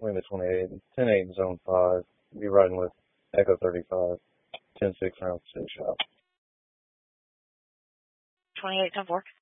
Lima 28, 10-8 in zone 5. Be riding with Echo 35, 10-6 round 6 shot. 28, 10-4.